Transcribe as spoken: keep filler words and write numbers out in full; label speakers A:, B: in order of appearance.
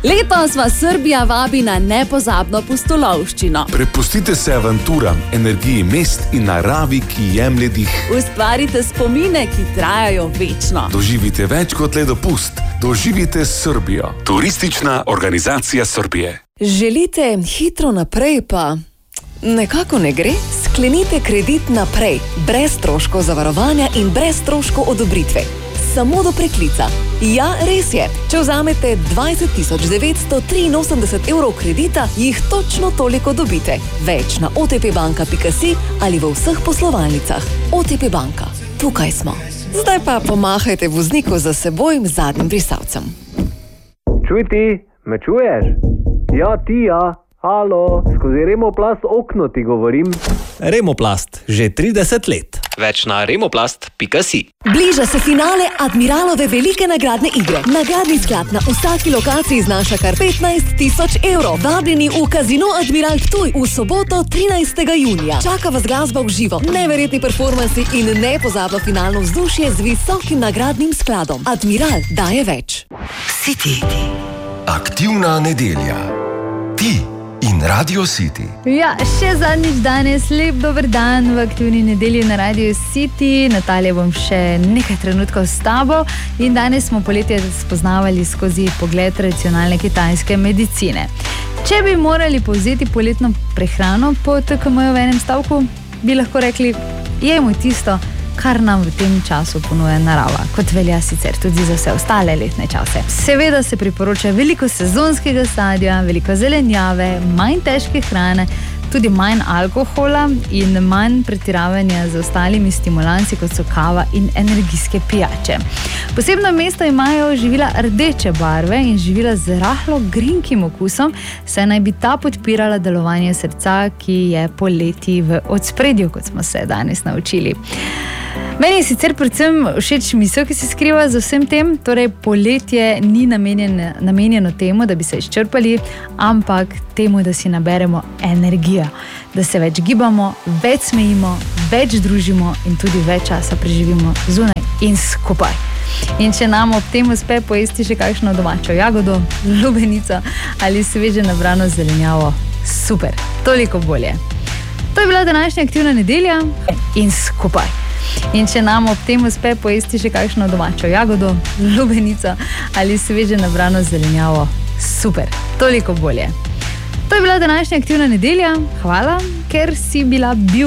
A: Letos vas Srbija vabi na nepozabno pustolovščino.
B: Prepustite se avanturam, energiji mest in naravi, ki jemlje dih.
A: Ustvarite spomine, ki trajajo večno.
B: Doživite več kot le dopust. Doživite Srbijo. Turistična organizacija Srbije.
C: Želite hitro naprej, pa nekako ne gre? Sklenite kredit naprej, brez stroškov zavarovanja in brez stroškov odobritve. Samo do preklica. Ja, res je. Če vzamete dvajset tisoč devetsto triinosemdeset evrov kredita, jih točno toliko dobite. Več na o te pe banka pika si ali v vseh poslovalnicah. O te pe banka. Tukaj smo. Zdaj pa pomahajte vozniku za seboj z zadnjim brisalcem.
D: Čuj ti, me čuješ? Ja, ti ja. Halo, skozi Remoplast okno ti govorim.
E: Remoplast, že trideset let. Več na remoplast pika si.
C: Bliža se finale Admiralove velike nagradne igre. Nagradni sklad na vsaki lokaciji znaša kar petnajst tisoč evrov. Vabljeni v Casino Admiral Ptuj v soboto trinajstega junija. Čaka vas glasba v živo, neverjetni performansi in nepozabno finalno vzdušje z visokim nagradnim skladom. Admiral daje več.
F: City. Aktivna nedelja. Ti in Radio City.
G: Ja, še zadnjič danes, lep dober dan v aktivni nedelji na Radio City. Natalija, bom še nekaj trenutkov s tabo in danes smo poletje spoznavali skozi pogled tradicionalne kitajske medicine. Če bi morali povzeti poletno prehrano po te ka em-ju v enem stavku, bi lahko rekli, jemo tisto, kar nam v tem času ponuja narava, kot velja sicer tudi za vse ostale letne čase. Seveda se priporoča veliko sezonskega sadja, veliko zelenjave, manj težke hrane, tudi manj alkohola in manj pretiravanja z ostalimi stimulansi, kot so kava in energijske pijače. Posebno mesto imajo živila rdeče barve in živila z rahlo grinkim okusom, saj naj bi ta podpirala delovanje srca, ki je poleti v ospredju, kot smo se danes naučili. Meni je sicer predvsem všeč misel, ki se skriva za vsem tem, torej poletje ni namenjeno, namenjeno temu, da bi se izčrpali, ampak temu, da si naberemo energijo, da se več gibamo, več smejimo, več družimo in tudi več časa preživimo zunaj in skupaj. In če nam ob tem uspe pojesti še kakšno domačo jagodo, lubenico ali sveže nabrano zelenjavo, super, toliko bolje. To je bila današnja aktivna nedelja in skupaj. In če nam ob tem uspe pojesti še kakšno domačo jagodo, lubenico ali sveže nabrano zelenjavo, super, toliko bolje. To je bila današnja aktivna nedelja. Hvala, ker si bila bil